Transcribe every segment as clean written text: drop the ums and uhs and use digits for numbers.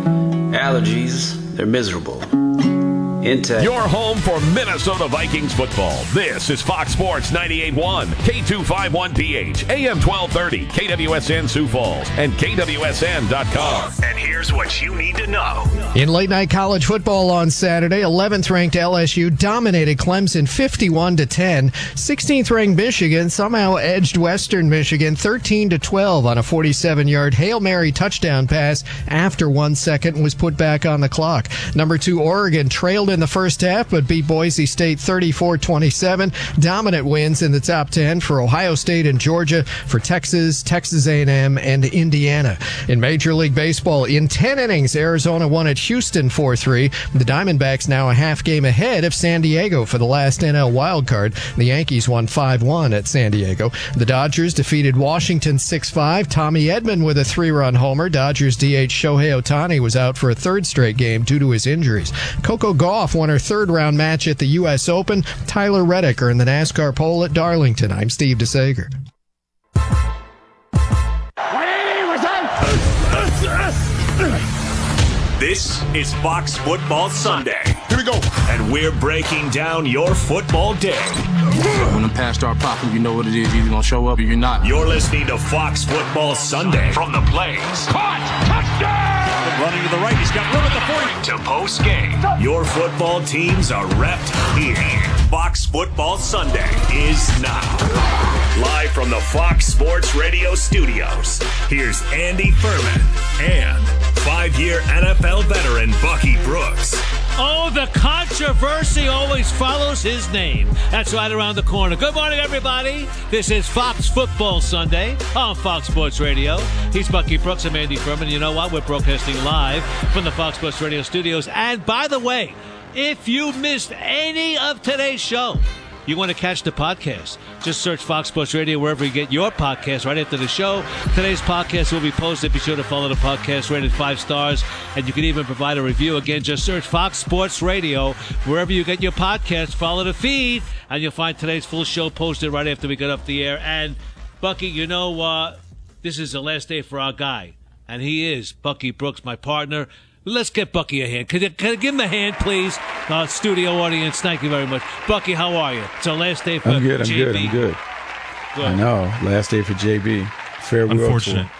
Allergies, they're miserable. Your home for Minnesota Vikings football. This is Fox Sports 98.1, K251PH, AM 1230, KWSN Sioux Falls, and KWSN.com. And here's what you need to know. In late-night college football on Saturday, 11th-ranked LSU dominated Clemson 51-10. 16th-ranked Michigan somehow edged Western Michigan 13-12 on a 47-yard Hail Mary touchdown pass after 1 second was put back on the clock. Number 2 Oregon trailed in the first half, but beat Boise State 34-27. Dominant wins in the top 10 for Ohio State and Georgia, for Texas, Texas A&M, and Indiana. In Major League Baseball, in 10 innings, Arizona won at Houston 4-3. The Diamondbacks now a half game ahead of San Diego for the last NL wildcard. The Yankees won 5-1 at San Diego. The Dodgers defeated Washington 6-5. Tommy Edman with a 3-run homer. Dodgers DH Shohei Ohtani was out for a third straight game due to his injuries. Coco Gauff won her third-round match at the U.S. Open. Tyler Reddick earned the NASCAR pole at Darlington. I'm Steve DeSager. This is Fox Football Sunday. Here we go. And we're breaking down your football day. When the pass start popping, you know what it is. You're either going to show up or you're not. You're listening to Fox Football Sunday. From the plays. Caught. Touchdown. Running to the right. He's got room at the 40. To post game. Your football teams are repped here. Fox Football Sunday is now. Live from the Fox Sports Radio studios. Here's Andy Furman and 5-year NFL veteran Bucky Brooks. Oh, the controversy always follows his name. That's right around the corner. Good morning, everybody. This is Fox Football Sunday on Fox Sports Radio. He's Bucky Brooks. I'm Andy Furman. You know what? We're broadcasting live from the Fox Sports Radio studios. And by the way, if you missed any of today's show, you want to catch the podcast, just search Fox Sports Radio wherever you get your podcast right after the show. Today's podcast will be posted. Be sure to follow the podcast, rated 5 stars, and you can even provide a review. Again, just search Fox Sports Radio wherever you get your podcast. Follow the feed, and you'll find today's full show posted right after we get up the air. And, Bucky, you know, this is the last day for our guy, and he is Bucky Brooks, my partner. Let's get Bucky a hand. Can I give him a hand, please? Studio audience, thank you very much. Bucky, how are you? It's our last day for JB. I'm good. I know. Last day for JB. Farewell. Unfortunate.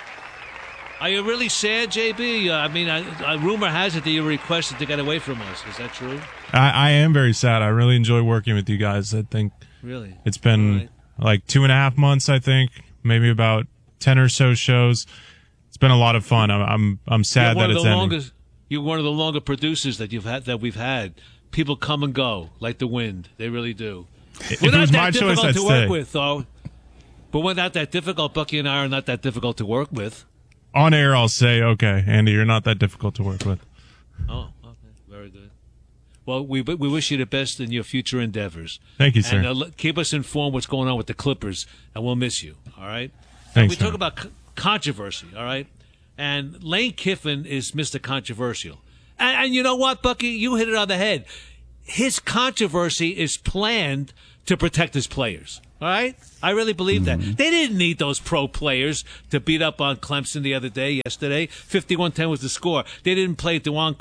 Are you really sad, JB? I mean, rumor has it that you requested to get away from us. Is that true? I am very sad. I really enjoy working with you guys. I think really it's been like 2.5 months, I think, maybe about 10 or so shows. It's been a lot of fun. I'm sad that it's ending. You're one of the longer producers that we've had. People come and go like the wind. They really do. If it was my choice, I'd to stay. work with, though. But we're not that difficult. Bucky and I are not that difficult to work with. On air, I'll say, okay, Andy, you're not that difficult to work with. Oh, okay, very good. Well, we wish you the best in your future endeavors. Thank you, sir. And keep us informed what's going on with the Clippers, and we'll miss you. All right. Thanks. We talk about controversy, all right? And Lane Kiffin is Mr. Controversial. And you know what, Bucky? You hit it on the head. His controversy is planned to protect his players, all right? I really believe that. They didn't need those pro players to beat up on Clemson yesterday. 51-10 was the score. They didn't play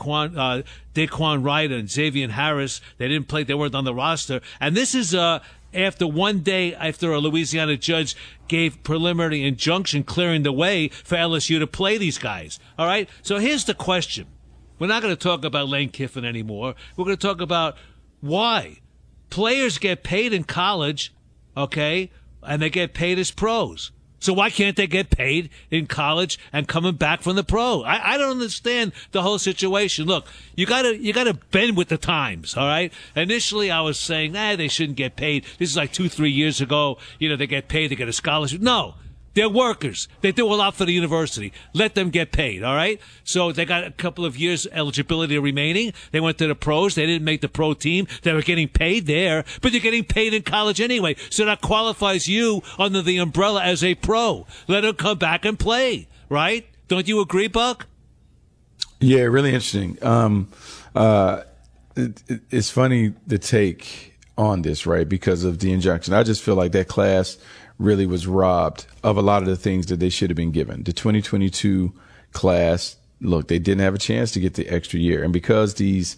Daquan Wright and Xavier Harris. They weren't on the roster. And this is after one day after a Louisiana judge gave preliminary injunction clearing the way for LSU to play these guys. All right? So here's the question. We're not going to talk about Lane Kiffin anymore. We're going to talk about why players get paid in college, okay, and they get paid as pros. So why can't they get paid in college and coming back from the pro? I don't understand the whole situation. Look, you gotta bend with the times, all right? Initially, I was saying, they shouldn't get paid. This is like 2-3 years ago. You know, they get paid, they get a scholarship. No. They're workers. They do a lot for the university. Let them get paid, all right? So they got a couple of years eligibility remaining. They went to the pros. They didn't make the pro team. They were getting paid there, but you're getting paid in college anyway. So that qualifies you under the umbrella as a pro. Let them come back and play, right? Don't you agree, Buck? Yeah, really interesting. It's funny the take on this, right, because of the injunction. I just feel like that class really was robbed of a lot of the things that they should have been given. The 2022 class look, they didn't have a chance to get the extra year. And because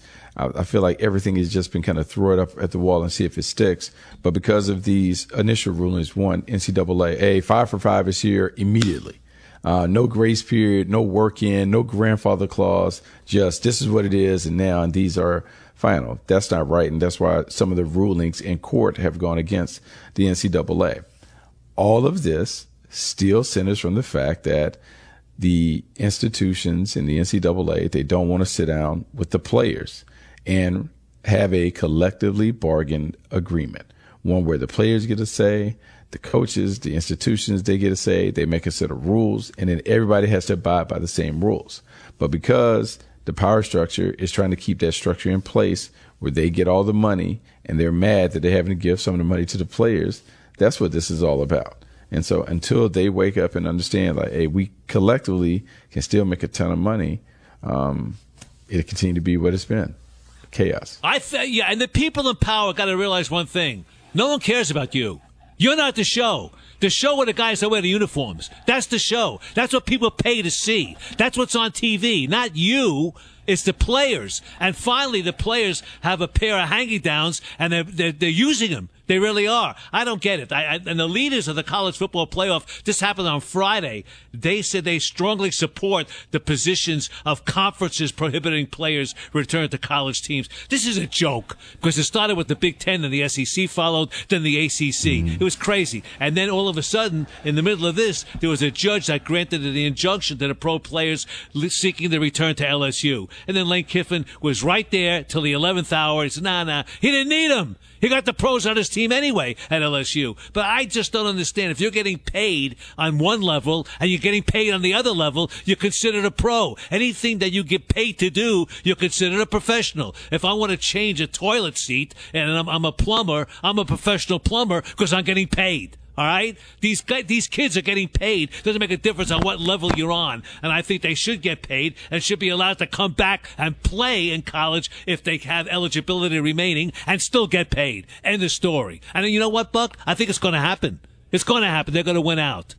I feel like everything has just been kind of throw it up at the wall and see if it sticks. But because of these initial rulings, one, NCAA, 5 for 5 this year immediately. No grace period, no work in, no grandfather clause, just this is what it is and now, and these are final. That's not right, and that's why some of the rulings in court have gone against the NCAA. All of this still centers from the fact that the institutions in the NCAA, they don't want to sit down with the players and have a collectively bargained agreement, one where the players get a say, the coaches, the institutions, they get a say, they make a set of rules, and then everybody has to abide by the same rules. But because the power structure is trying to keep that structure in place where they get all the money and they're mad that they're having to give some of the money to the players, that's what this is all about. And so until they wake up and understand, like, hey, we collectively can still make a ton of money, it'll continue to be what it's been. Chaos. And the people in power got to realize one thing. No one cares about you. You're not the show. The show are the guys that wear the uniforms. That's the show. That's what people pay to see. That's what's on TV. Not you. It's the players. And finally, the players have a pair of hanging-downs, and they're using them. They really are. I don't get it. And the leaders of the college football playoff, this happened on Friday. They said they strongly support the positions of conferences prohibiting players return to college teams. This is a joke because it started with the Big Ten and the SEC followed, then the ACC. It was crazy. And then all of a sudden, in the middle of this, there was a judge that granted the injunction to the pro players seeking the return to LSU. And then Lane Kiffin was right there till the 11th hour. He said, nah, he didn't need him. He got the pros on his team anyway at LSU. But I just don't understand. If you're getting paid on one level and you're getting paid on the other level, you're considered a pro. Anything that you get paid to do, you're considered a professional. If I want to change a toilet seat and I'm a plumber, I'm a professional plumber because I'm getting paid. All right? These kids are getting paid. Doesn't make a difference on what level you're on. And I think they should get paid and should be allowed to come back and play in college if they have eligibility remaining and still get paid. End of story. And you know what, Buck? I think it's going to happen. It's going to happen. They're going to win out.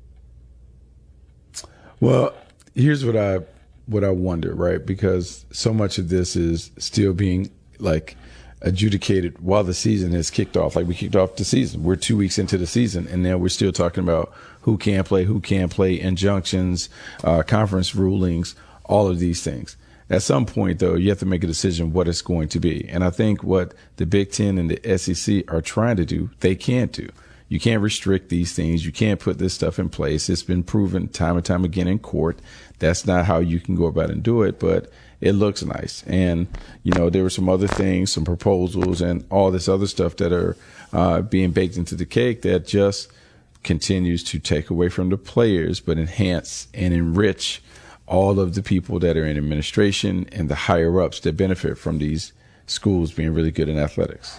Well, here's what I wonder, right? Because so much of this is still being like adjudicated while the season has kicked off. Like we kicked off the season. We're 2 weeks into the season, and now we're still talking about who can play, injunctions, conference rulings, all of these things. At some point, though, you have to make a decision what it's going to be. And I think what the Big Ten and the SEC are trying to do, they can't do. You can't restrict these things. You can't put this stuff in place. It's been proven time and time again in court. That's not how you can go about and do it, but it looks nice. And, you know, there were some other things, some proposals and all this other stuff that are being baked into the cake that just continues to take away from the players, but enhance and enrich all of the people that are in administration and the higher ups that benefit from these schools being really good in athletics.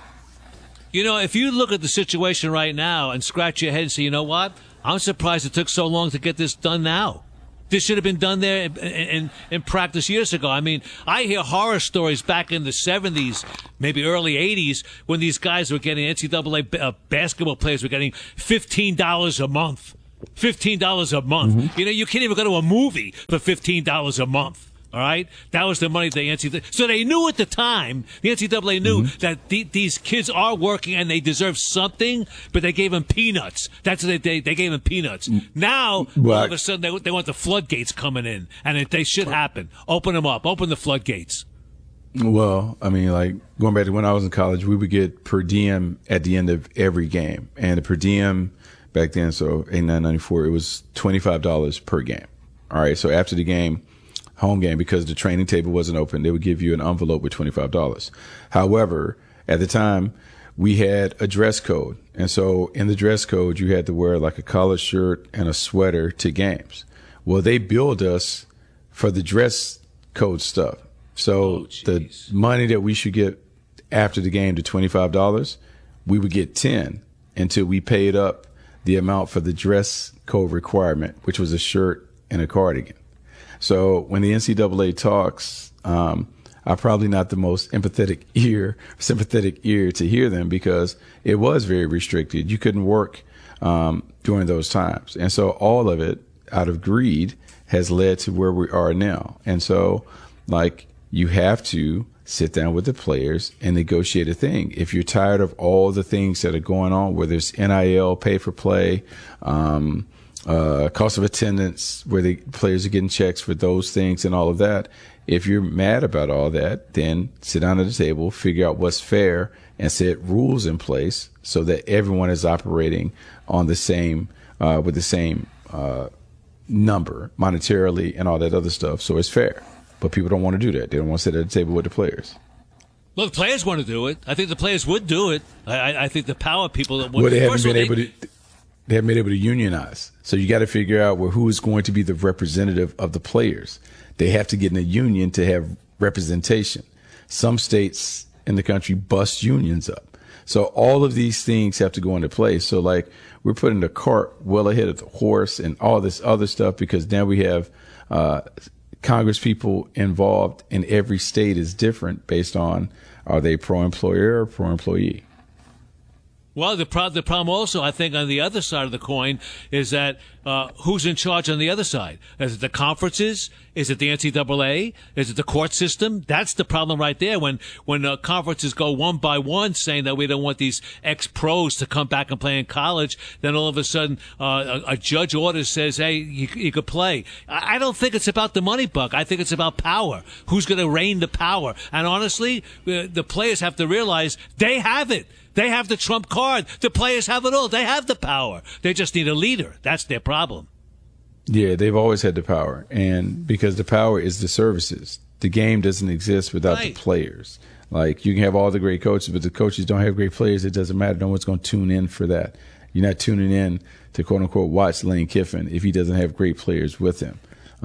You know, if you look at the situation right now and scratch your head and say, you know what? I'm surprised it took so long to get this done now. This should have been done there in practice years ago. I mean, I hear horror stories back in the 70s, maybe early 80s, when these guys were getting NCAA basketball players were getting $15 a month. $15 a month. Mm-hmm. You know, you can't even go to a movie for $15 a month. All right? That was the money the NCAA. So they knew at the time, the NCAA knew that these kids are working and they deserve something, but they gave them peanuts. That's what they gave them peanuts. Now, all of a sudden, they want the floodgates coming in, and they should happen. Open them up. Open the floodgates. Well, I mean, like, going back to when I was in college, we would get per diem at the end of every game. And the per diem back then, so 89, 94, it was $25 per game. All right? So after the game, home game, because the training table wasn't open, they would give you an envelope with $25. However, at the time, we had a dress code. And so in the dress code, you had to wear like a collared shirt and a sweater to games. Well, they billed us for the dress code stuff. So the money that we should get after the game, the $25, we would get $10 until we paid up the amount for the dress code requirement, which was a shirt and a cardigan. So when the NCAA talks, I'm probably not the most sympathetic ear to hear them, because it was very restricted. You couldn't work during those times. And so all of it, out of greed, has led to where we are now. And so, like, you have to sit down with the players and negotiate a thing. If you're tired of all the things that are going on, whether it's NIL, pay for play, cost of attendance, where the players are getting checks for those things and all of that, if you're mad about all that, then sit down at the table, figure out what's fair, and set rules in place so that everyone is operating on the same, with the same number monetarily and all that other stuff. So it's fair. But people don't want to do that. They don't want to sit at the table with the players. Well, the players want to do it. I think the players would do it. I think the power people that would. Well, they haven't been able to unionize. So you got to figure out who is going to be the representative of the players. They have to get in a union to have representation. Some states in the country bust unions up. So all of these things have to go into place. So, like, we're putting the cart well ahead of the horse and all this other stuff, because now we have Congress people involved, and every state is different based on, are they pro-employer or pro-employee? Well, the problem also, I think, on the other side of the coin is that who's in charge on the other side? Is it the conferences? Is it the NCAA? Is it the court system? That's the problem right there. When conferences go one by one saying that we don't want these ex-pros to come back and play in college, then all of a sudden a judge orders says, hey, you could play. I don't think it's about the money, Buck. I think it's about power. Who's going to reign the power? And honestly, the players have to realize they have it. They have the trump card. The players have it all. They have the power. They just need a leader. That's their problem. Yeah, they've always had the power. And because the power is the services. The game doesn't exist without the players. Like, you can have all the great coaches, but the coaches don't have great players. It doesn't matter. No one's going to tune in for that. You're not tuning in to, quote unquote, watch Lane Kiffin if he doesn't have great players with him.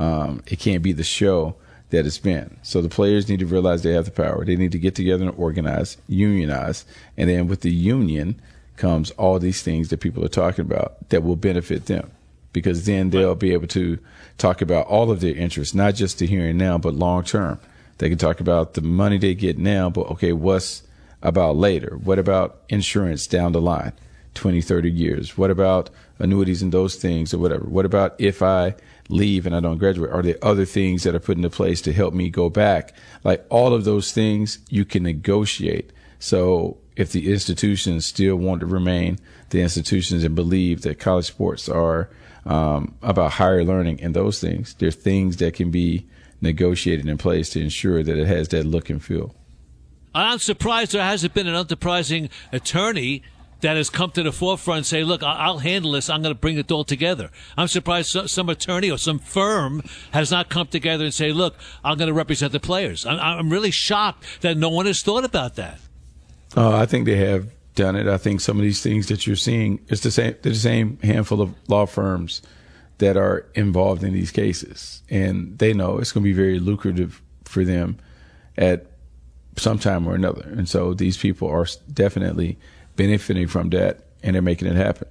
It can't be the show that it's been. So the players need to realize they have the power. They need to get together and organize, unionize, and then with the union comes all these things that people are talking about that will benefit them, because then they'll be able to talk about all of their interests, not just the here and now, but long term. They can talk about the money they get now, but okay, what's about later? What about insurance down the line, 20, 30 years? What about annuities and those things or whatever? What about if I leave and I don't graduate? Are there other things that are put into place to help me go back? Like, all of those things you can negotiate. So if the institutions still want to remain the institutions and believe that college sports are about higher learning and those things, there are things that can be negotiated in place to ensure that it has that look and feel. I'm surprised there hasn't been an enterprising attorney that has come to the forefront and say, look, I'll handle this. I'm going to bring it all together. I'm surprised some attorney or some firm has not come together and say, look, I'm going to represent the players. I'm really shocked that no one has thought about that. I think they have done it. I think some of these things that you're seeing, it's the same handful of law firms that are involved in these cases. And they know it's going to be very lucrative for them at some time or another. And so these people are definitely benefiting from that, and they're making it happen.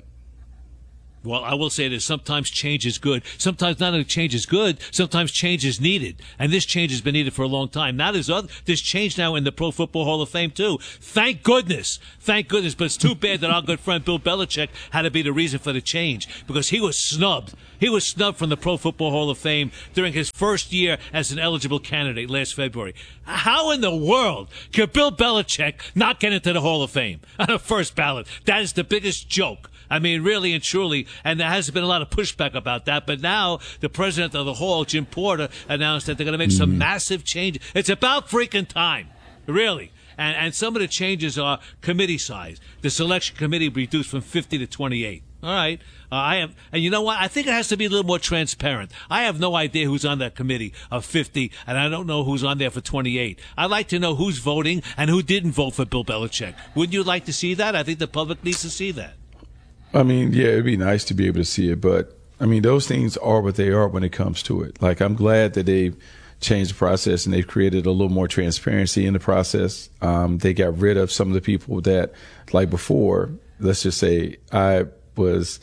Well, I will say this. Sometimes change is good. Sometimes not only change is good, sometimes change is needed. And this change has been needed for a long time. Now there's change now in the Pro Football Hall of Fame, too. Thank goodness. Thank goodness. But it's too bad that our good friend Bill Belichick had to be the reason for the change, because he was snubbed. He was snubbed from the Pro Football Hall of Fame during his first year as an eligible candidate last February. How in the world could Bill Belichick not get into the Hall of Fame on the first ballot? That is the biggest joke. I mean, really and truly, and there hasn't been a lot of pushback about that. But now the president of the Hall, Jim Porter, announced that they're going to make some massive changes. It's about freaking time, really. And some of the changes are committee size. The selection committee reduced from 50 to 28. All right. And you know what? I think it has to be a little more transparent. I have no idea who's on that committee of 50, and I don't know who's on there for 28. I'd like to know who's voting and who didn't vote for Bill Belichick. Wouldn't you like to see that? I think the public needs to see that. I mean, yeah, it'd be nice to be able to see it, but I mean, those things are what they are when it comes to it. Like, I'm glad that they've changed the process and they've created a little more transparency in the process. They got rid of some of the people that, like before, let's just say I was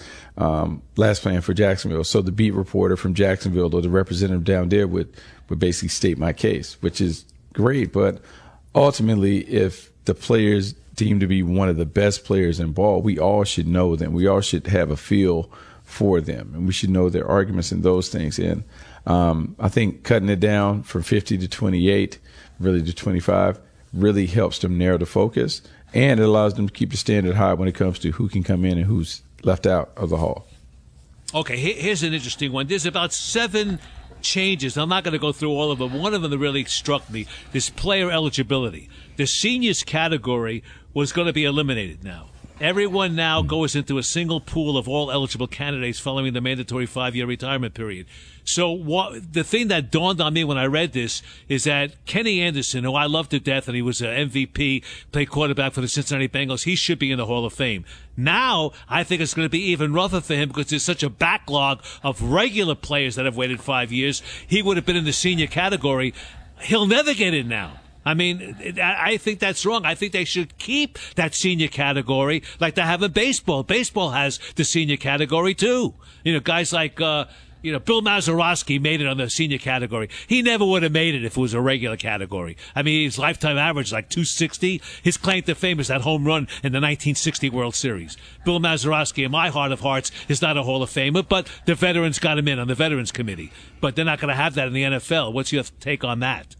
last playing for Jacksonville. So the beat reporter from Jacksonville or the representative down there would basically state my case, which is great. But ultimately, if the players deemed to be one of the best players in ball, we all should know them. We all should have a feel for them, and we should know their arguments and those things. And I think cutting it down from 50 to 28, really to 25, really helps them narrow the focus, and it allows them to keep the standard high when it comes to who can come in and who's left out of the hall. Okay, here's an interesting one. There's about 7 changes. I'm not going to go through all of them. One of them that really struck me, this player eligibility. The seniors category was going to be eliminated now. Everyone now goes into a single pool of all eligible candidates following the mandatory 5-year retirement period. So the thing that dawned on me when I read this is that Kenny Anderson, who I love to death, and he was an MVP, played quarterback for the Cincinnati Bengals, he should be in the Hall of Fame. Now, I think it's going to be even rougher for him because there's such a backlog of regular players that have waited 5 years. He would have been in the senior category. He'll never get in now. I mean, I think that's wrong. I think they should keep that senior category like they have in baseball. Baseball has the senior category, too. You know, guys like, Bill Mazeroski made it on the senior category. He never would have made it if it was a regular category. I mean, his lifetime average is like 260. His claim to fame is that home run in the 1960 World Series. Bill Mazeroski, in my heart of hearts, is not a Hall of Famer, but the veterans got him in on the Veterans Committee. But they're not going to have that in the NFL. What's your take on that?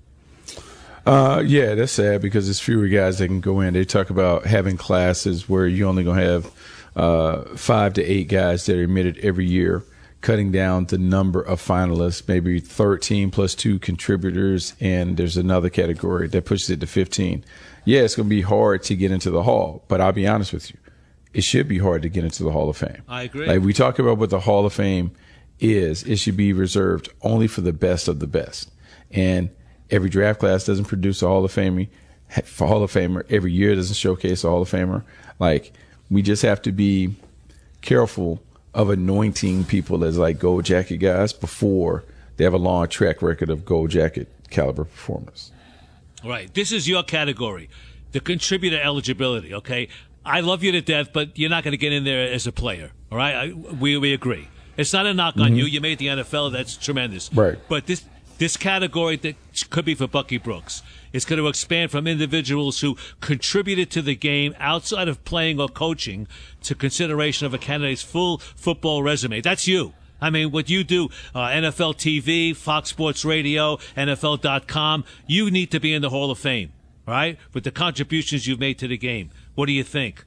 Yeah, that's sad because there's fewer guys that can go in. They talk about having classes where you're only going to have 5 to 8 guys that are admitted every year, cutting down the number of finalists, maybe 13 plus 2 contributors, and there's another category that pushes it to 15. Yeah, it's going to be hard to get into the Hall, but I'll be honest with you. It should be hard to get into the Hall of Fame. I agree. Like we talk about what the Hall of Fame is, it should be reserved only for the best of the best. And every draft class doesn't produce a Hall of Famer. Every year doesn't showcase a Hall of Famer. Like, we just have to be careful of anointing people as like gold jacket guys before they have a long track record of gold jacket caliber performance. Right. This is your category, the contributor eligibility. Okay. I love you to death, but you're not going to get in there as a player. All right. We agree. It's not a knock on you. You made the NFL. That's tremendous. Right. But this category that could be for Bucky Brooks. It's going to expand from individuals who contributed to the game outside of playing or coaching to consideration of a candidate's full football resume. That's you. I mean, what you do, NFL TV, Fox Sports Radio, NFL.com, you need to be in the Hall of Fame, right? With the contributions you've made to the game. What do you think?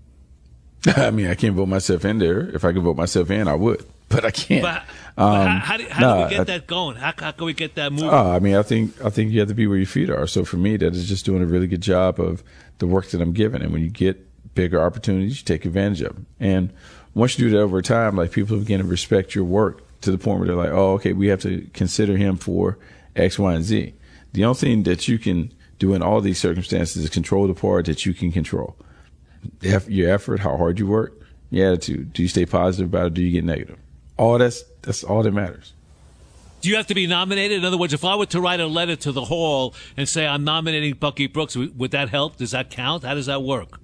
I mean, I can't vote myself in there. If I could vote myself in, I would. But I can't. But how do we get that going? How can we get that moving? I mean, I think you have to be where your feet are. So for me, that is just doing a really good job of the work that I'm given. And when you get bigger opportunities, you take advantage of them. And once you do that over time, like people begin to respect your work to the point where they're like, oh, okay, we have to consider him for X, Y, and Z. The only thing that you can do in all these circumstances is control the part that you can control. Your effort, how hard you work, your attitude. Do you stay positive about it? Do you get negative? All that's all that matters. Do you have to be nominated? In other words, if I were to write a letter to the Hall and say I'm nominating Bucky Brooks, would that help? Does that count? How does that work?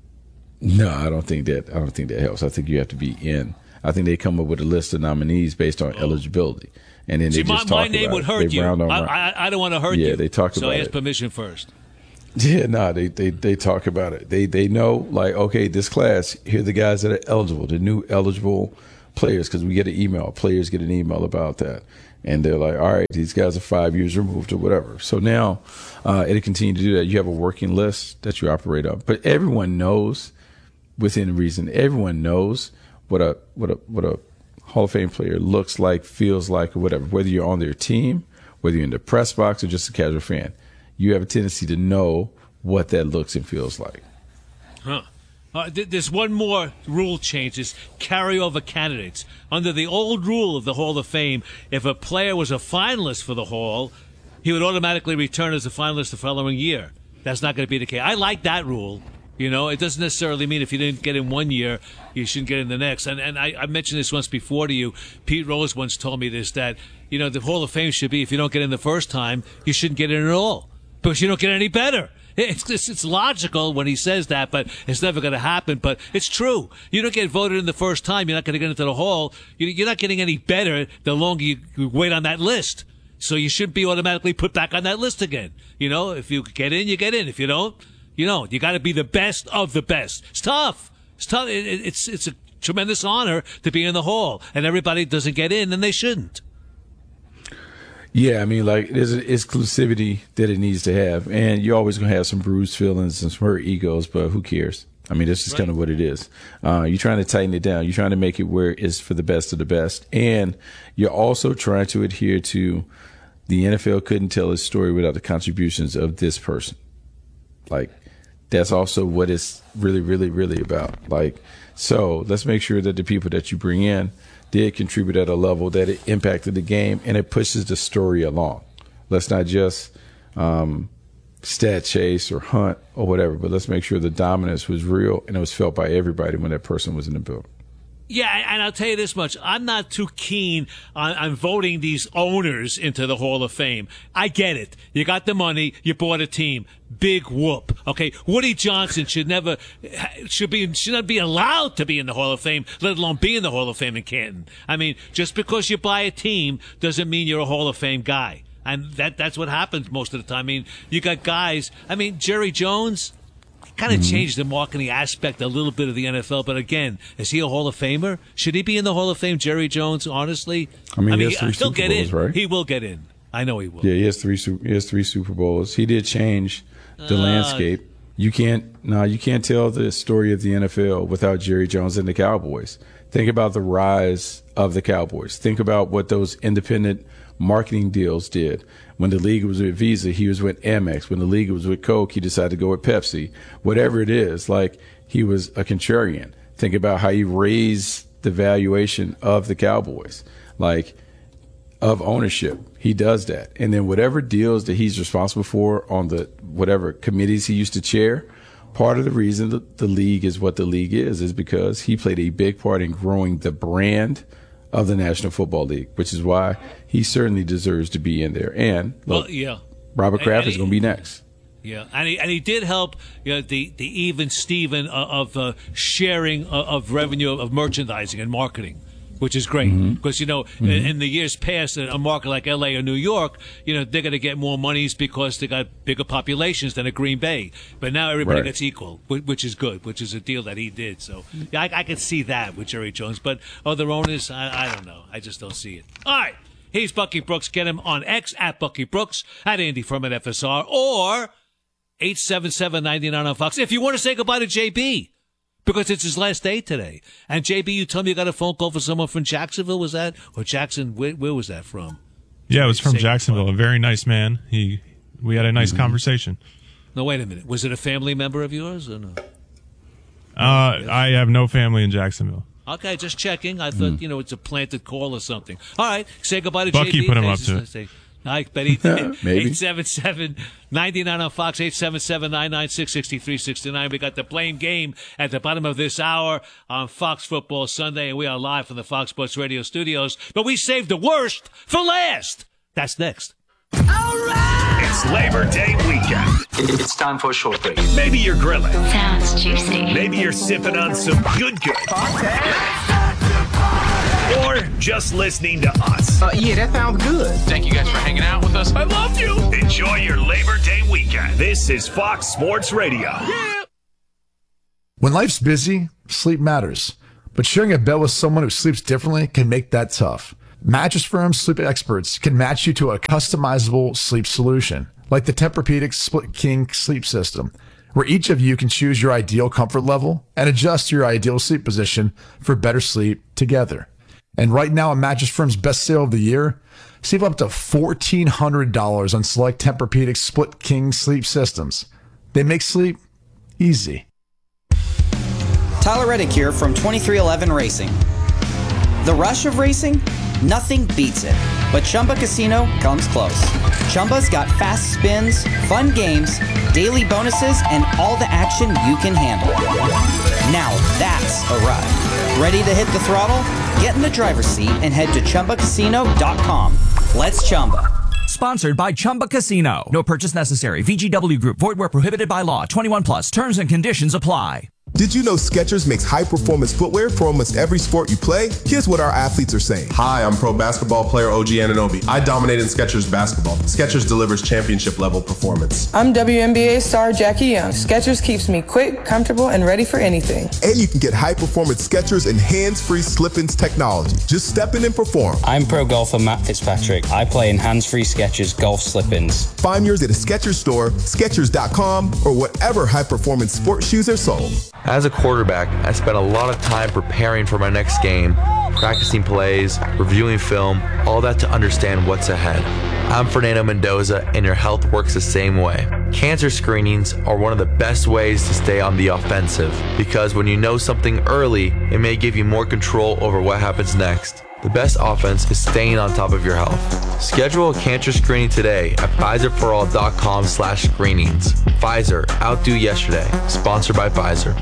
No, I don't think that helps. I think you have to be in. I think they come up with a list of nominees based on eligibility, and then they just talk about it. My name would hurt you. I don't want to hurt you. Yeah, they talk about it. So ask permission first. Yeah, no, they talk about it. They know, like, okay, this class, here are the guys that are eligible, the new eligible players, because we get an email. Players get an email about that. And they're like, all right, these guys are 5 years removed or whatever. So now it'll continue to do that. You have a working list that you operate on. But everyone knows, within reason, everyone knows what a Hall of Fame player looks like, feels like, or whatever. Whether you're on their team, whether you're in the press box or just a casual fan, you have a tendency to know what that looks and feels like. Huh. There's one more rule change, is carryover candidates. Under the old rule of the Hall of Fame, if a player was a finalist for the Hall, he would automatically return as a finalist the following year. That's not going to be the case. I like that rule. You know, it doesn't necessarily mean if you didn't get in one year, you shouldn't get in the next. And I mentioned this once before to you. Pete Rose once told me this, that, you know, the Hall of Fame should be, if you don't get in the first time, you shouldn't get in at all, because you don't get any better. It's logical when he says that, but it's never going to happen. But it's true. You don't get voted in the first time, you're not going to get into the Hall. You're not getting any better the longer you wait on that list. So you shouldn't be automatically put back on that list again. You know, if you get in, you get in. If you don't, you don't. You got to be the best of the best. It's tough. It's tough. It's a tremendous honor to be in the Hall, and everybody doesn't get in, and they shouldn't. Yeah, I mean, like, there's an exclusivity that it needs to have, and you're always going to have some bruised feelings and some hurt egos, but who cares? I mean, that's just kind of what it is. You're trying to tighten it down. You're trying to make it where it's for the best of the best, and you're also trying to adhere to the NFL couldn't tell its story without the contributions of this person. Like, that's also what it's really, really, really about. Like, so let's make sure that the people that you bring in did contribute at a level that it impacted the game and it pushes the story along. Let's not just stat chase or hunt or whatever, but let's make sure the dominance was real and it was felt by everybody when that person was in the building. Yeah, and I'll tell you this much. I'm not too keen on voting these owners into the Hall of Fame. I get it. You got the money. You bought a team. Big whoop. Okay, Woody Johnson should not be allowed to be in the Hall of Fame, let alone be in the Hall of Fame in Canton. I mean, just because you buy a team doesn't mean you're a Hall of Fame guy. And that's what happens most of the time. I mean, you got guys. I mean, Jerry Jones kind of changed the marketing aspect a little bit of the NFL, but again, is he a Hall of Famer? Should he be in the Hall of Fame, Jerry Jones, honestly? I mean, he'll get in. Right? He will get in. I know he will. Yeah, he has three Super Bowls. He did change the landscape. You can't tell the story of the NFL without Jerry Jones and the Cowboys. Think about the rise of the Cowboys. Think about what those independent marketing deals did. When the league was with Visa, he was with Amex. When the league was with Coke, he decided to go with Pepsi. Whatever it is, like, he was a contrarian. Think about how he raised the valuation of the Cowboys, like, of ownership. He does that. And then whatever deals that he's responsible for on the whatever committees he used to chair, part of the reason that the league is what the league is because he played a big part in growing the brand of the National Football League, which is why he certainly deserves to be in there. And look, Robert Kraft is going to be next. Yeah, and he did help, the even Steven of sharing of revenue of merchandising and marketing, which is great because in the years past, a market like LA or New York, they're going to get more monies because they got bigger populations than a Green Bay. But now everybody gets equal, which is good, which is a deal that he did. So yeah, I can see that with Jerry Jones. But other owners, I don't know. I just don't see it. All right, he's Bucky Brooks. Get him on X at Bucky Brooks, at Andy Furman FSR, or 877-99 on Fox. If you want to say goodbye to JB. Because it's his last day today. And, JB, you told me you got a phone call for someone from Jacksonville, was that? Or Jackson, where was that from? Yeah, it was from Jacksonville. A very nice man. We had a nice conversation. No, wait a minute. Was it a family member of yours or no? I have no family in Jacksonville. Okay, just checking. I thought, it's a planted call or something. All right, say goodbye to Bucky JB. Put him up to it. I bet he did. Maybe. 877-99 on Fox, 877-996-6369. We got the Blame Game at the bottom of this hour on Fox Football Sunday, and we are live from the Fox Sports Radio studios. But we saved the worst for last. That's next. All right! It's Labor Day weekend. It's time for a short break. Maybe you're grilling. Sounds juicy. Maybe you're sipping on some good. Or just listening to us. Yeah, that sounds good. Thank you guys for hanging out with us. I love you. Enjoy your Labor Day weekend. This is Fox Sports Radio. Yeah. When life's busy, sleep matters. But sharing a bed with someone who sleeps differently can make that tough. Mattress Firm sleep experts can match you to a customizable sleep solution, like the Tempur-Pedic Split King sleep system, where each of you can choose your ideal comfort level and adjust your ideal sleep position for better sleep together. And right now, on Mattress Firm's best sale of the year, save up to $1,400 on select Tempur-Pedic Split King sleep systems. They make sleep easy. Tyler Reddick here from 2311 Racing. The rush of racing? Nothing beats it. But Chumba Casino comes close. Chumba's got fast spins, fun games, daily bonuses, and all the action you can handle. Now that's a ride. Ready to hit the throttle? Get in the driver's seat and head to ChumbaCasino.com. Let's Chumba. Sponsored by Chumba Casino. No purchase necessary. VGW Group. Void where prohibited by law. 21 plus. Terms and conditions apply. Did you know Skechers makes high-performance footwear for almost every sport you play? Here's what our athletes are saying. Hi, I'm pro basketball player OG Anunoby. I dominate in Skechers basketball. Skechers delivers championship-level performance. I'm WNBA star Jackie Young. Skechers keeps me quick, comfortable, and ready for anything. And you can get high-performance Skechers and hands-free slip-ins technology. Just step in and perform. I'm pro golfer Matt Fitzpatrick. I play in hands-free Skechers golf slip-ins. Find yours at a Skechers store, Skechers.com, or whatever high-performance sports shoes are sold. As a quarterback, I spent a lot of time preparing for my next game, practicing plays, reviewing film, all that to understand what's ahead. I'm Fernando Mendoza, and your health works the same way. Cancer screenings are one of the best ways to stay on the offensive, because when you know something early, it may give you more control over what happens next. The best offense is staying on top of your health. Schedule a cancer screening today at Pfizerforall.com/screenings. Pfizer, outdo yesterday. Sponsored by Pfizer.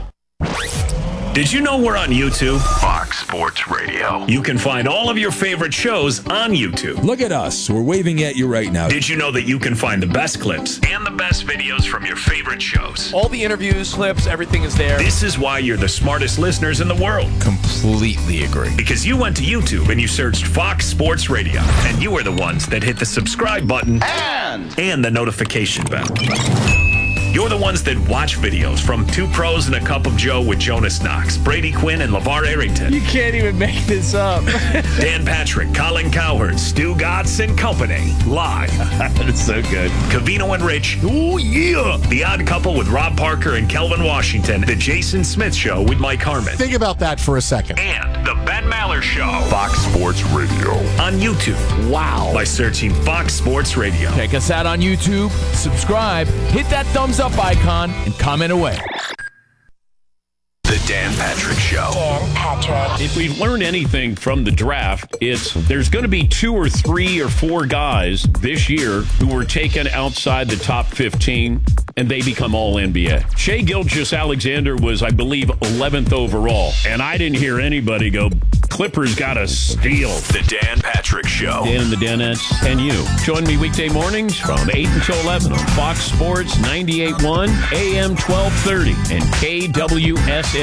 Did you know we're on YouTube? Fox Sports Radio. You can find all of your favorite shows on YouTube. Look at us. We're waving at you right now. Did you know that you can find the best clips and the best videos from your favorite shows? All the interviews, clips, everything is there. This is why you're the smartest listeners in the world. Completely agree. Because you went to YouTube and you searched Fox Sports Radio. And you are the ones that hit the subscribe button and the notification bell. You're the ones that watch videos from Two Pros and a Cup of Joe with Jonas Knox, Brady Quinn, and LeVar Arrington. You can't even make this up. Dan Patrick, Colin Cowherd, Stu Gatz and Company. Live. That's so good. Covino and Rich. Oh, yeah. The Odd Couple with Rob Parker and Kelvin Washington. The Jason Smith Show with Mike Harmon. Think about that for a second. And The Ben Maller Show. Fox Sports Radio. On YouTube. Wow. By searching Fox Sports Radio. Check us out on YouTube. Subscribe. Hit that thumbs up icon and comment away. The Dan Patrick Show. Dan Patrick. If we've learned anything from the draft, it's there's going to be 2 or 3 or 4 guys this year who were taken outside the top 15, and they become all NBA. Shai Gilgeous-Alexander was, I believe, 11th overall, and I didn't hear anybody go, Clippers got a steal. The Dan Patrick Show. Dan and the Danettes and you. Join me weekday mornings from 8 until 11 on Fox Sports 98.1, AM 1230, and KWSN.com.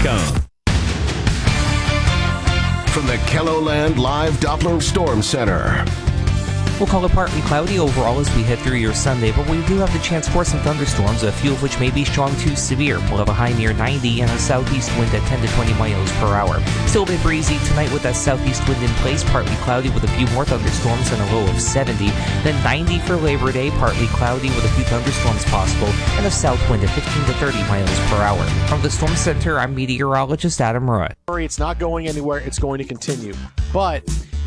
From the KELOLAND Live Doppler Storm Center. We'll call it partly cloudy overall as we head through your Sunday, but we do have the chance for some thunderstorms, a few of which may be strong to severe. We'll have a high near 90 and a southeast wind at 10 to 20 miles per hour. Still a bit breezy tonight with that southeast wind in place, partly cloudy with a few more thunderstorms and a low of 70. Then 90 for Labor Day, partly cloudy with a few thunderstorms possible, and a south wind at 15 to 30 miles per hour. From the Storm Center, I'm meteorologist Adam Rudd. It's not going anywhere. It's going to continue. But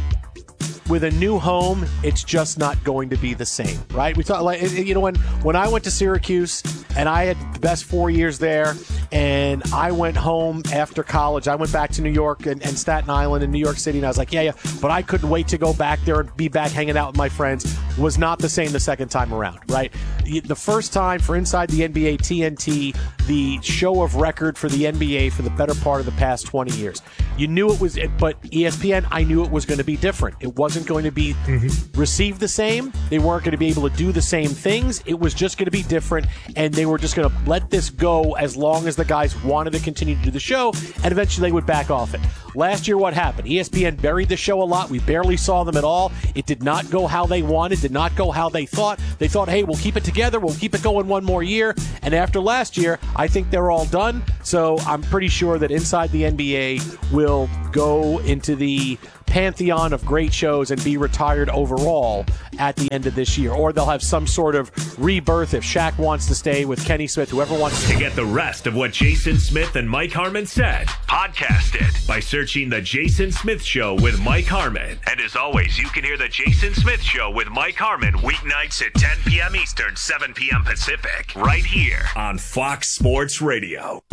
with a new home, it's just not going to be the same, right? We thought, like, you know, when I went to Syracuse and I had the best 4 years there, and I went home after college. I went back to New York and Staten Island and New York City, and I was like, yeah, but I couldn't wait to go back there and be back hanging out with my friends. Was not the same the second time around, right? The first time for Inside the NBA TNT, the show of record for the NBA for the better part of the past 20 years. You knew it was, but ESPN, I knew it was going to be different. It wasn't going to be received the same. They weren't going to be able to do the same things. It was just going to be different, and they were just going to let this go as long as the guys wanted to continue to do the show, and eventually they would back off it. Last year, what happened? ESPN buried the show a lot. We barely saw them at all. It did not go how they wanted, did not go how they thought. They thought, hey, we'll keep it together. We'll keep it going one more year. And after last year, I think they're all done. So I'm pretty sure that Inside the NBA will go into the pantheon of great shows and be retired overall at the end of this year. Or they'll have some sort of rebirth if Shaq wants to stay with Kenny Smith, whoever wants to. Get the rest of what Jason Smith and Mike Harmon said, podcast it by searching The Jason Smith Show with Mike Harmon. And as always, you can hear The Jason Smith Show with Mike Harmon weeknights at 10 p.m. Eastern, 7 p.m. Pacific, right here on Fox Sports Radio.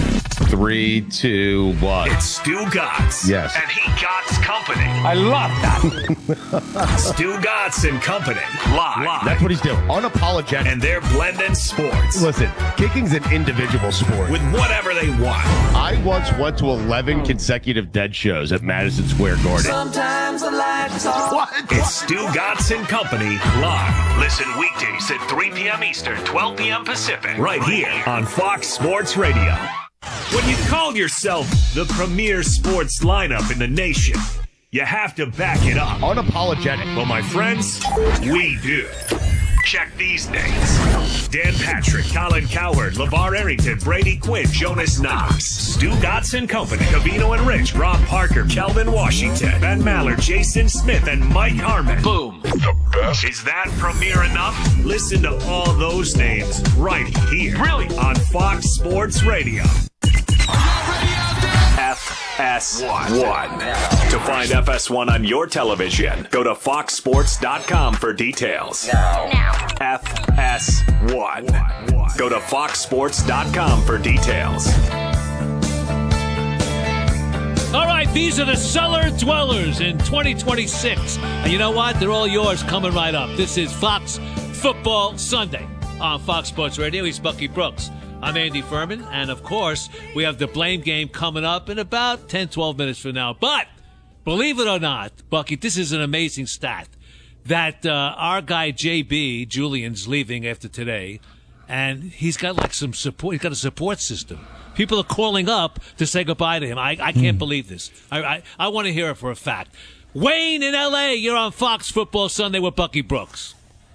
3, 2, 1. It's Stu Gatz. Yes. And he Gatz Company. I love that. Stu Gatz and Company. Live. That's what he's doing. Unapologetic. And they're blending sports. Listen, kicking's an individual sport. With whatever they want. I once went to 11 consecutive dead shows at Madison Square Garden. Sometimes the lights off. What? It's Stu Gatz and Company live. Listen weekdays at 3 p.m. Eastern, 12 p.m. Pacific. Right here on Fox Sports Radio. When you call yourself the premier sports lineup in the nation, you have to back it up. Unapologetic. Well, my friends, we do. Check these names. Dan Patrick, Colin Cowherd, LeVar Arrington, Brady Quinn, Jonas Knox, Stu Gotts and Company, Cavino and Rich, Rob Parker, Kelvin Washington, Ben Maller, Jason Smith, and Mike Harmon. Boom. The best. Is that premier enough? Listen to all those names right here. Really? On Fox Sports Radio. FS1. To find FS1 on your television, go to foxsports.com for details. Now. FS1. Go to foxsports.com for details. All right, these are the cellar dwellers in 2026. And you know what? They're all yours coming right up. This is Fox Football Sunday on Fox Sports Radio. He's Bucky Brooks. I'm Andy Furman, and of course, we have the blame game coming up in about 10, 12 minutes from now. But believe it or not, Bucky, this is an amazing stat that our guy JB, Julian's leaving after today, and he's got like some support. He's got a support system. People are calling up to say goodbye to him. I can't believe this. I want to hear it for a fact. Wayne in L.A., you're on Fox Football Sunday with Bucky Brooks.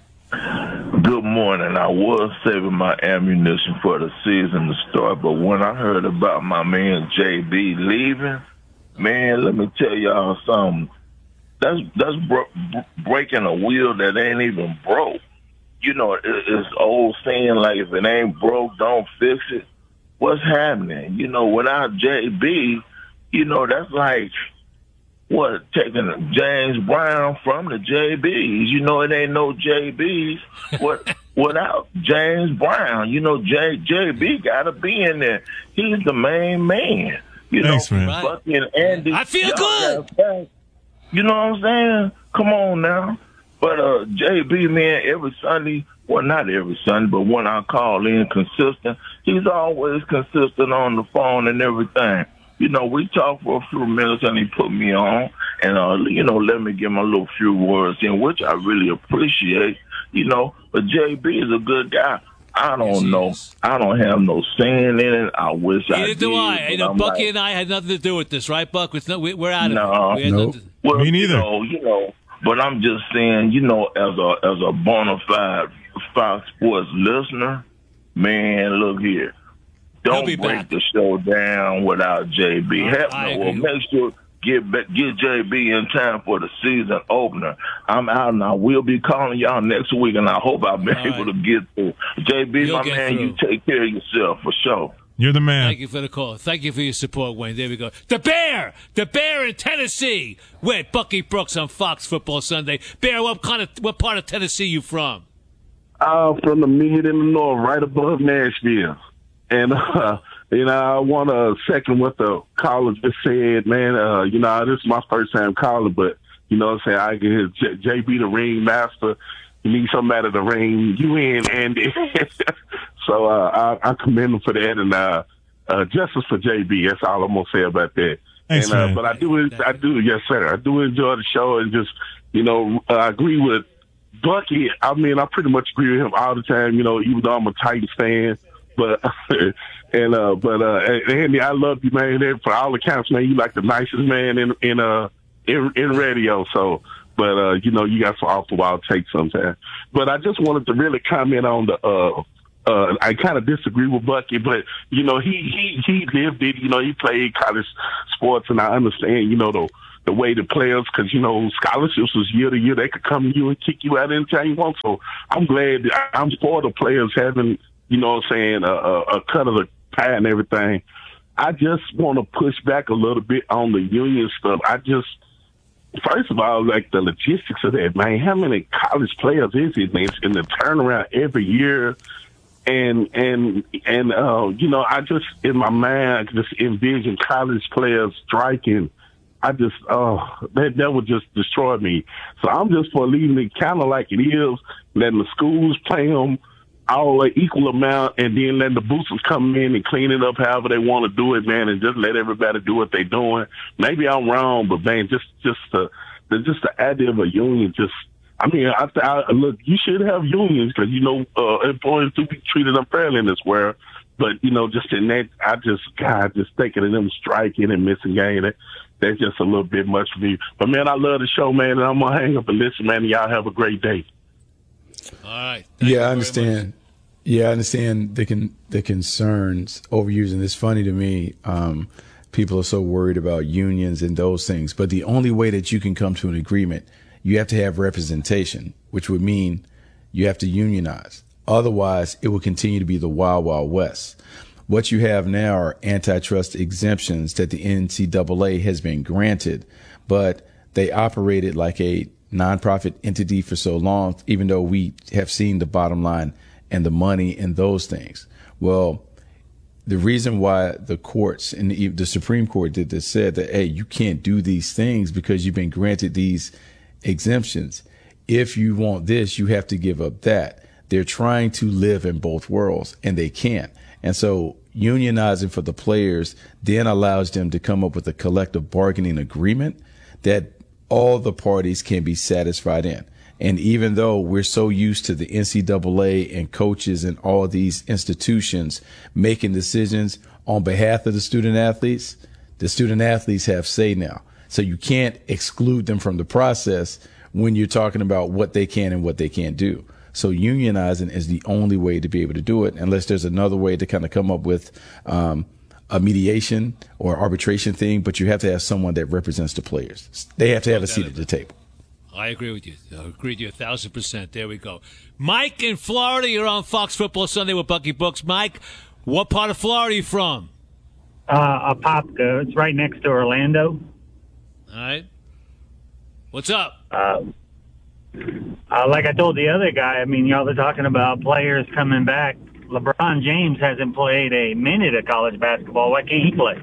Good morning. I was saving my ammunition for the season to start, but when I heard about my man JB leaving, man, let me tell y'all something. That's breaking a wheel that ain't even broke. You know, it's old saying like, if it ain't broke, don't fix it. What's happening? You know, without JB, you know, that's like, what, taking James Brown from the JBs. You know, it ain't no JBs without James Brown. You know, JB got to be in there. He's the main man. You Thanks, know, man. Bucky and Andy. I feel good. You know what I'm saying? Come on now. But JB, man, every Sunday, well, not every Sunday, but when I call in consistent, he's always consistent on the phone and everything. You know, we talked for a few minutes and he put me on and, you know, let me get my little few words in, which I really appreciate, you know. But JB is a good guy. I don't know. I don't have no saying in it. I wish I did. Neither do I. You know, Bucky and I had nothing to do with this, right, Buck? We're out of it. No. Well, me neither. You know, but I'm just saying, you know, as a bona fide Fox Sports listener, man, look here. Don't break the show down without JB. Make sure get JB in time for the season opener. I'm out and I will be calling y'all next week, and I hope I'll be able to get through. JB, my man, you take care of yourself for sure. You're the man. Thank you for the call. Thank you for your support, Wayne. There we go. The Bear in Tennessee. With Bucky Brooks on Fox Football Sunday. Bear, what part of Tennessee you from? From the mid and the north, right above Nashville. And, you know, I want to second what the caller just said, man. You know, this is my first time calling, but, you know what I'm saying, I get JB the ring master. You need somebody to ring you in, Andy. So I commend him for that. And justice for JB, that's all I'm going to say about that. Thanks, and man. But I do, yes, sir. I do enjoy the show and just, you know, I agree with Bucky. I mean, I pretty much agree with him all the time, you know, even though I'm a Titans fan. But Andy, I love you, man. For all accounts, man, you like the nicest man in radio. So, but you know, you got some awful wild takes sometimes. But I just wanted to really comment on the. I kind of disagree with Bucky, but you know, he lived it. You know, he played college sports, and I understand, you know, the way the players, because, you know, scholarships was year to year. They could come to you and kick you out anytime you want. So I'm glad I'm for the players having, you know what I'm saying, a cut of the pie and everything. I just want to push back a little bit on the union stuff. First of all, like the logistics of that, man, how many college players is it, man? It's in the turnaround every year. And you know, I just, in my mind, just envision college players striking. I just, that would just destroy me. So I'm just for leaving it kind of like it is, letting the schools play them all an equal amount, and then letting the boosters come in and clean it up however they want to do it, man, and just let everybody do what they're doing. Maybe I'm wrong, but man, just the idea of a union, just, I mean, I look, you should have unions because, you know, employees do be treated unfairly in this world. But, just in that, just thinking of them striking and missing game, that's just a little bit much for me. But, man, I love the show, man, and I'm going to hang up and listen, man, and y'all have a great day. All right. Yeah, I understand. Yeah, I understand the concerns overusing. It's funny to me. People are so worried about unions and those things. But the only way that you can come to an agreement, you have to have representation, which would mean you have to unionize. Otherwise, it will continue to be the wild, wild west. What you have now are antitrust exemptions that the NCAA has been granted, but they operated like a nonprofit entity for so long, even though we have seen the bottom line and the money and those things. Well, the reason why the courts and the Supreme Court did this said that, hey, you can't do these things because you've been granted these exemptions. If you want this, you have to give up that. They're trying to live in both worlds, and they can't. And so unionizing for the players then allows them to come up with a collective bargaining agreement that all the parties can be satisfied in. And even though we're so used to the NCAA and coaches and all these institutions making decisions on behalf of the student athletes have say now. So you can't exclude them from the process when you're talking about what they can and what they can't do. So unionizing is the only way to be able to do it, unless there's another way to kind of come up with a mediation or arbitration thing. But you have to have someone that represents the players. They have to have a seat at the table. I agree with you. I agree with you 1,000%. There we go. Mike in Florida, you're on Fox Football Sunday with Bucky Brooks. Mike, what part of Florida are you from? Apopka. It's right next to Orlando. All right. What's up? Like I told the other guy, I mean, y'all are talking about players coming back. LeBron James hasn't played a minute of college basketball. Why can't he play?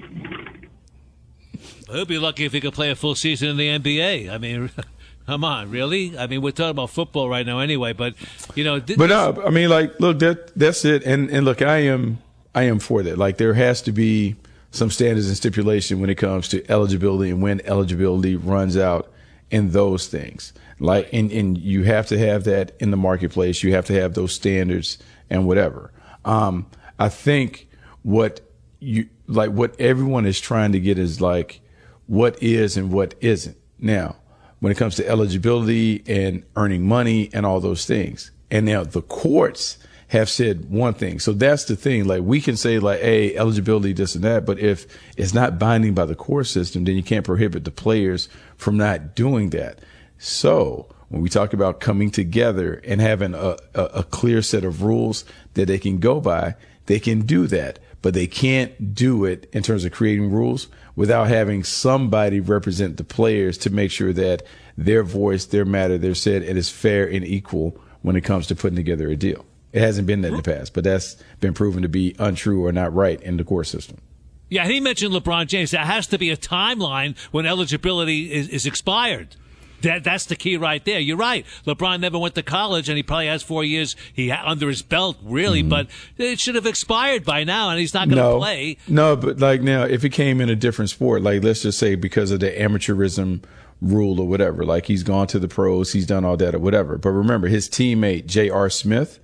He'll be lucky if he could play a full season in the NBA. I mean, come on, really? I mean, we're talking about football right now anyway, but, But no, I mean, like, look, that's it. And look, I am for that. Like, there has to be some standards and stipulation when it comes to eligibility and when eligibility runs out and those things. Like, and you have to have that in the marketplace. You have to have those standards and whatever. I think what everyone is trying to get is like what is and what isn't. Now, when it comes to eligibility and earning money and all those things. And now the courts have said one thing. So that's the thing. Like, we can say like, hey, eligibility, this and that. But if it's not binding by the court system, then you can't prohibit the players from not doing that. So when we talk about coming together and having a clear set of rules that they can go by, they can do that. But they can't do it in terms of creating rules without having somebody represent the players to make sure that their voice, their matter, their said, it is fair and equal when it comes to putting together a deal. It hasn't been that in the past, but that's been proven to be untrue or not right in the court system. Yeah, he mentioned LeBron James. There has to be a timeline when eligibility is expired. That's the key right there. You're right. LeBron never went to college, and he probably has 4 years under his belt, really. Mm-hmm. But it should have expired by now, and he's not going to play. No, but like now, if he came in a different sport, like let's just say because of the amateurism rule or whatever, like he's gone to the pros, he's done all that or whatever. But remember, his teammate, J.R. Smith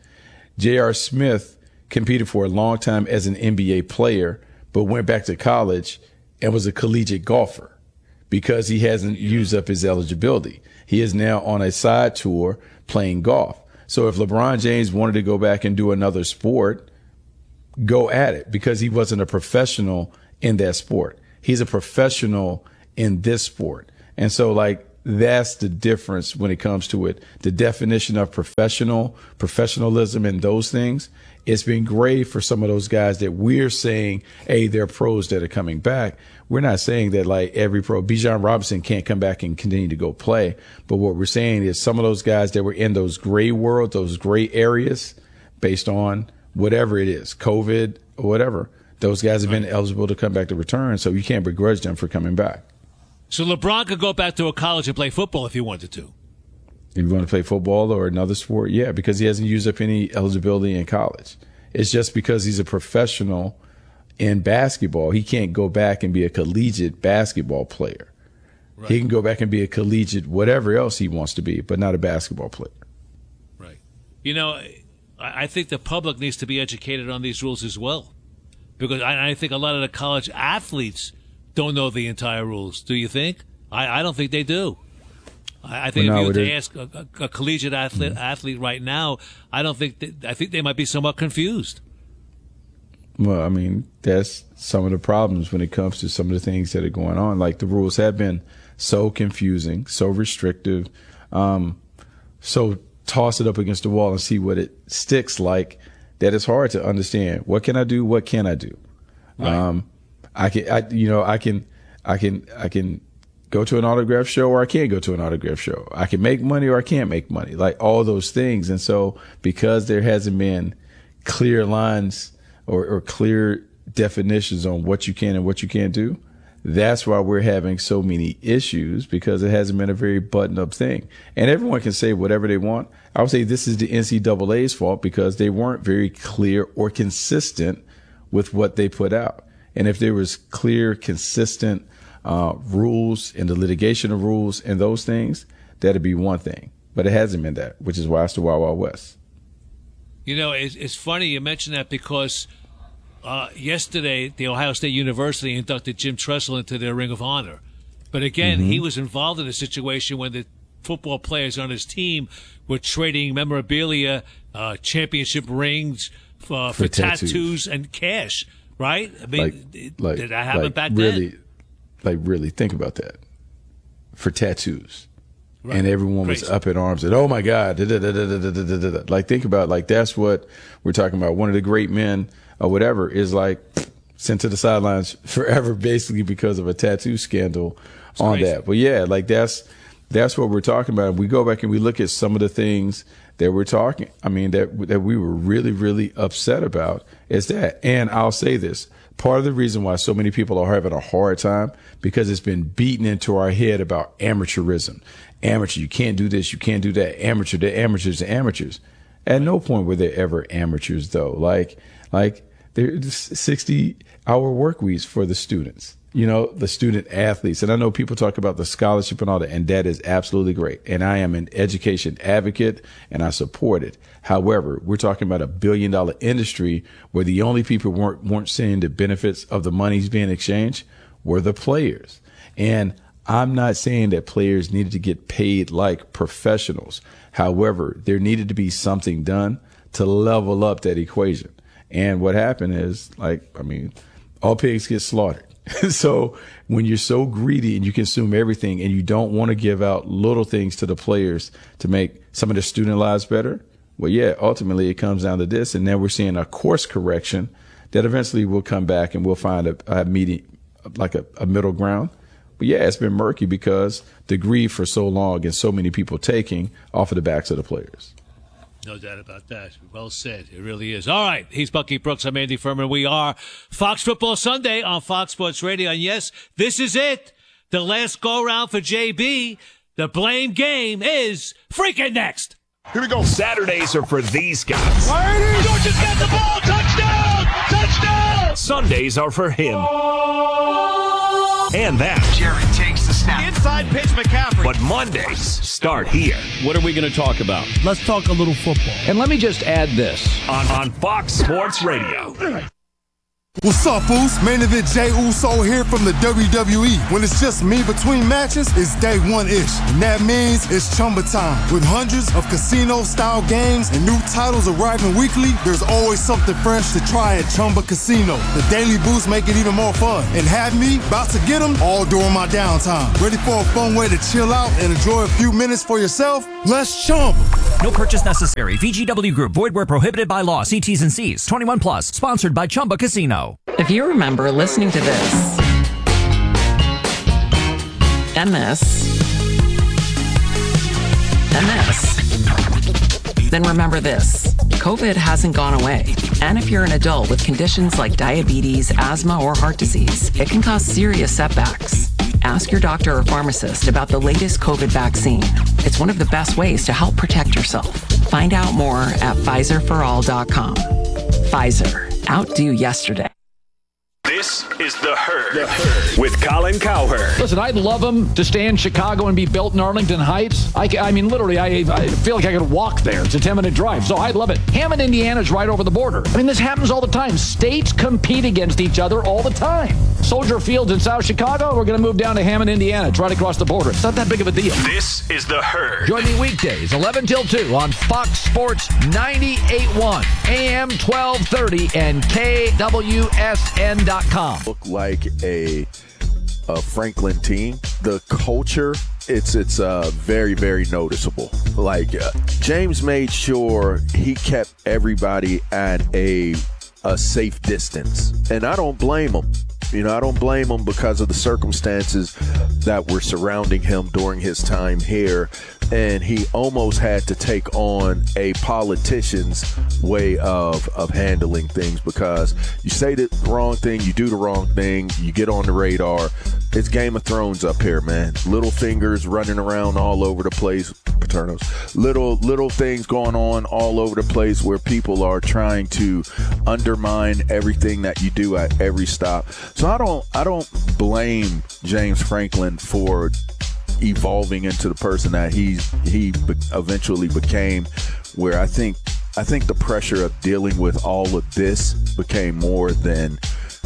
competed for a long time as an NBA player, but went back to college and was a collegiate golfer. Because he hasn't used up his eligibility. He is now on a side tour playing golf. So if LeBron James wanted to go back and do another sport, go at it, because he wasn't a professional in that sport. He's a professional in this sport. And so like that's the difference when it comes to it. The definition of professionalism and those things, it's been great for some of those guys that we're saying, hey, they're pros that are coming back. We're not saying that like every pro, Bijan Robinson can't come back and continue to go play. But what we're saying is some of those guys that were in those gray worlds, those gray areas based on whatever it is, COVID or whatever, those guys have been eligible to come back to return. So you can't begrudge them for coming back. So LeBron could go back to a college and play football if he wanted to. If you want to play football or another sport, yeah, because he hasn't used up any eligibility in college. It's just because he's a professional in basketball, he can't go back and be a collegiate basketball player. Right. He can go back and be a collegiate whatever else he wants to be, but not a basketball player. Right. I think the public needs to be educated on these rules as well, because I think a lot of the college athletes don't know the entire rules. Do you think? I don't think they do. I think if you were to ask a collegiate athlete right now, I think they might be somewhat confused. Well, I mean, that's some of the problems when it comes to some of the things that are going on. Like, the rules have been so confusing, so restrictive, so toss it up against the wall and see what it sticks like, that it's hard to understand. What can I do? What can I do? Right. I can go to an autograph show, or I can't go to an autograph show. I can make money, or I can't make money, like all those things. And so, because there hasn't been clear lines or clear definitions on what you can and what you can't do, that's why we're having so many issues, because it hasn't been a very buttoned-up thing. And everyone can say whatever they want. I would say this is the NCAA's fault, because they weren't very clear or consistent with what they put out. And if there was clear, consistent rules and the litigation of rules and those things, that'd be one thing. But it hasn't been that, which is why it's the Wild Wild West. You know, it's funny you mention that, because yesterday the Ohio State University inducted Jim Tressel into their Ring of Honor. But again, he was involved in a situation when the football players on his team were trading memorabilia, championship rings for tattoos and cash, right? I mean, did that happen back then? Really think about that. For tattoos. Right. And everyone was up in arms and, oh my God, like, think about, like, that's what we're talking about. One of the great men or whatever is, like, sent to the sidelines forever, basically because of a tattoo scandal on that. But yeah, like, that's what we're talking about. We go back and we look at some of the things that we're talking, that we were really, really upset about is that. And I'll say this, part of the reason why so many people are having a hard time, because it's been beaten into our head about amateurism. Amateur, you can't do this, you can't do that. Amateur, they're amateurs, they're amateurs. At no point were they ever amateurs, though. Like there's 60-hour work weeks for the students, the student athletes. And I know people talk about the scholarship and all that, and that is absolutely great. And I am an education advocate, and I support it. However, we're talking about $1 billion industry where the only people weren't seeing the benefits of the monies being exchanged were the players. And I'm not saying that players needed to get paid like professionals. However, there needed to be something done to level up that equation. And what happened is, all pigs get slaughtered. So when you're so greedy and you consume everything and you don't want to give out little things to the players to make some of the student lives better, well, yeah, ultimately it comes down to this. And then we're seeing a course correction that eventually will come back and we'll find a middle ground. But yeah, it's been murky because the greed for so long and so many people taking off of the backs of the players. No doubt about that. Well said. It really is. All right. He's Bucky Brooks. I'm Andy Furman. We are Fox Football Sunday on Fox Sports Radio. And yes, this is it. The last go-round for JB. The blame game is freaking next. Here we go. Saturdays are for these guys. Georgia's got the ball. Touchdown! Touchdown! Sundays are for him. And that. Jared takes the snap. Inside pitch, McCaffrey. But Mondays start here. What are we going to talk about? Let's talk a little football. And let me just add this. On Fox Sports Radio. What's up, fools? Main event Jey Uso here from the WWE. When it's just me between matches, it's day one-ish. And that means it's Chumba time. With hundreds of casino-style games and new titles arriving weekly, there's always something fresh to try at Chumba Casino. The daily boosts make it even more fun. And have me about to get them all during my downtime. Ready for a fun way to chill out and enjoy a few minutes for yourself? Let's Chumba. No purchase necessary. VGW Group. Void where prohibited by law. See T's and C's. 21 plus. Sponsored by Chumba Casino. If you remember listening to this, and this, and this, then remember this. COVID hasn't gone away. And if you're an adult with conditions like diabetes, asthma, or heart disease, it can cause serious setbacks. Ask your doctor or pharmacist about the latest COVID vaccine. It's one of the best ways to help protect yourself. Find out more at PfizerForAll.com. Pfizer. Outdo yesterday. This is The Herd, with Colin Cowherd. Listen, I'd love him to stay in Chicago and be built in Arlington Heights. I mean, literally, I feel like I could walk there. It's a 10-minute drive, so I'd love it. Hammond, Indiana's right over the border. I mean, this happens all the time. States compete against each other all the time. Soldier Field's in South Chicago. We're going to move down to Hammond, Indiana. It's right across the border. It's not that big of a deal. This is The Herd. Join me weekdays, 11 till 2 on Fox Sports 98.1, AM 1230, and KWSN.com. Look like a Franklin team. The culture, it's very, very noticeable. Like James made sure he kept everybody at a safe distance, and I don't blame him. I don't blame him because of the circumstances that were surrounding him during his time here. And he almost had to take on a politician's way of handling things, because you say the wrong thing, you do the wrong thing, you get on the radar. It's Game of Thrones up here, man. Little fingers running around all over the place. Paternos. Little things going on all over the place where people are trying to undermine everything that you do at every stop. So I don't blame James Franklin for evolving into the person that he eventually became, where I think the pressure of dealing with all of this became more than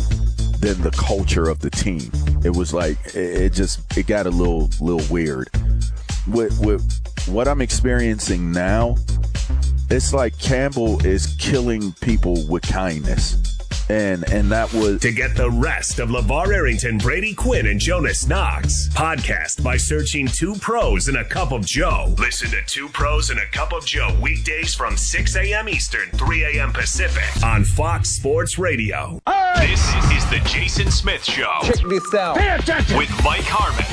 the culture of the team. It was like it got a little weird. With what I'm experiencing now, it's like Campbell is killing people with kindness. And that was... To get the rest of LeVar Arrington, Brady Quinn, and Jonas Knox. Podcast by searching 2 Pros and a Cup of Joe. Listen to 2 Pros and a Cup of Joe weekdays from 6 a.m. Eastern, 3 a.m. Pacific on Fox Sports Radio. Right. This is the Jason Smith Show. Check this out. Pay attention. With Mike Harmon.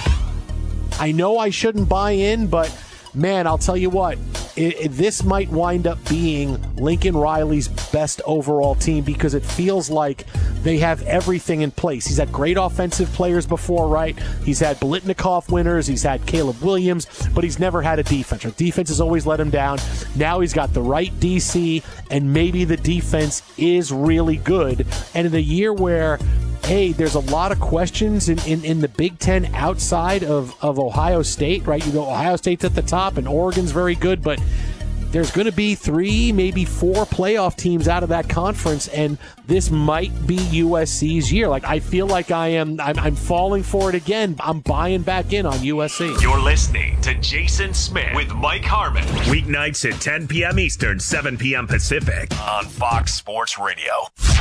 I know I shouldn't buy in, but man, I'll tell you what, this might wind up being Lincoln Riley's best overall team, because it feels like they have everything in place. He's had great offensive players before, right? He's had Biletnikoff winners. He's had Caleb Williams, but he's never had a defense. Our defense has always let him down. Now he's got the right DC, and maybe the defense is really good. And in a year where, hey, there's a lot of questions in the Big Ten outside of Ohio State, right? You go, Ohio State's at the top and Oregon's very good, but there's going to be 3, maybe 4 playoff teams out of that conference, and this might be USC's year. Like, I feel like I'm falling for it again. I'm buying back in on USC. You're listening to Jason Smith with Mike Harmon. Weeknights at 10 p.m. Eastern, 7 p.m. Pacific on Fox Sports Radio.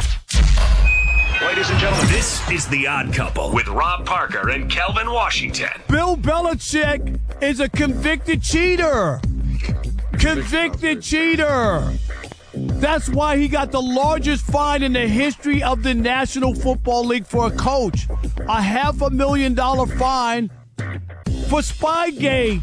Ladies and gentlemen, this is The Odd Couple with Rob Parker and Kelvin Washington. Bill Belichick is a convicted cheater. Convicted cheater. That's why he got the largest fine in the history of the National Football League for a coach. A $500,000 fine for Spygate.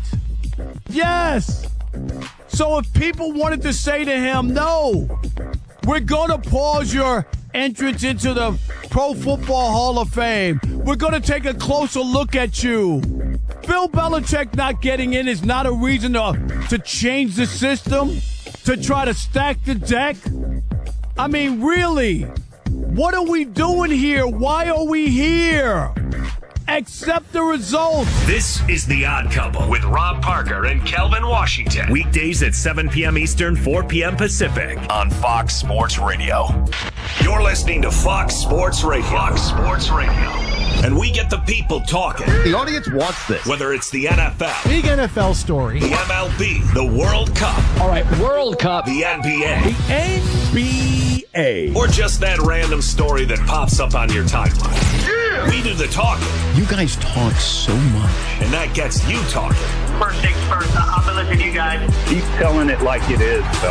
Yes. So if people wanted to say to him, no, we're going to pause your entrance into the Pro Football Hall of Fame. We're going to take a closer look at you. Bill Belichick not getting in is not a reason to change the system, to try to stack the deck. I mean, really, what are we doing here? Why are we here? Accept the results. This is The Odd Couple with Rob Parker and Kelvin Washington. Weekdays at 7 p.m. Eastern, 4 p.m. Pacific on Fox Sports Radio. You're listening to Fox Sports Radio. Fox Sports Radio. And we get the people talking. The audience wants this. Whether it's the NFL. Big NFL story. The MLB. The World Cup. All right, World Cup. The NBA. The NBA. Or just that random story that pops up on your timeline. Yeah. We do the talking. You guys talk so much. And that gets you talking. First things first, I've been listening to you guys. Keep telling it like it is, so.